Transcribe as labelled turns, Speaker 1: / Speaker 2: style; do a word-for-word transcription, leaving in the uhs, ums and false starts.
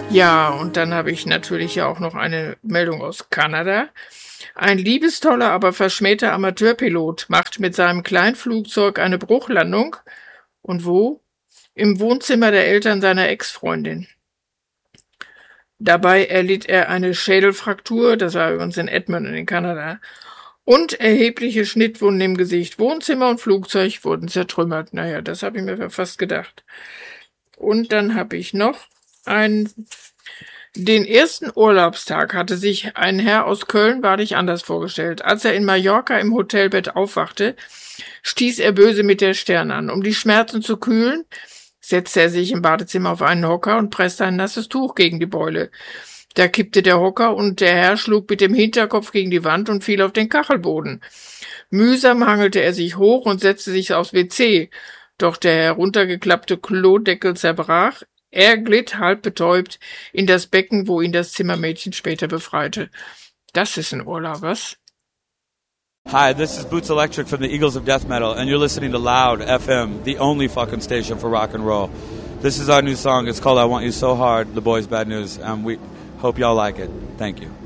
Speaker 1: Ja, und dann habe ich natürlich ja auch noch eine Meldung aus Kanada. Ein liebestoller, aber verschmähter Amateurpilot macht mit seinem Kleinflugzeug eine Bruchlandung. Und wo? Im Wohnzimmer der Eltern seiner Ex-Freundin. Dabei erlitt er eine Schädelfraktur, das war übrigens in Edmonton in Kanada, und erhebliche Schnittwunden im Gesicht. Wohnzimmer und Flugzeug wurden zertrümmert. Naja, das habe ich mir fast gedacht. Und dann habe ich noch einen... Den ersten Urlaubstag hatte sich ein Herr aus Köln wahrlich anders vorgestellt. Als er in Mallorca im Hotelbett aufwachte, stieß er böse mit der Stirn an. Um die Schmerzen zu kühlen, setzte er sich im Badezimmer auf einen Hocker und presste ein nasses Tuch gegen die Beule. Da kippte der Hocker und der Herr schlug mit dem Hinterkopf gegen die Wand und fiel auf den Kachelboden. Mühsam hangelte er sich hoch und setzte sich aufs W C. Doch der heruntergeklappte Klodeckel zerbrach. Er glitt halb betäubt in das Becken, wo ihn das Zimmermädchen später befreite. Das ist ein Urlaub, was?
Speaker 2: Hi, this is Boots Electric from the Eagles of Death Metal, and you're listening to Loud F M, the only fucking station for rock and roll. This is our new song. It's called I Want You So Hard, The Boys Bad News, and we hope y'all like it. Thank you.